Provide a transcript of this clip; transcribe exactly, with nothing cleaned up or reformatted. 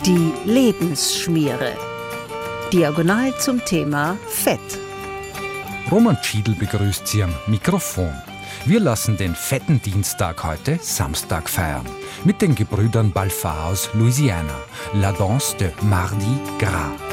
Die Lebensschmiere. Diagonal zum Thema Fett. Roman Schiedl begrüßt Sie am Mikrofon. Wir lassen den fetten Dienstag heute Samstag feiern. Mit den Gebrüdern Balfar aus Louisiana. La Danse de Mardi Gras.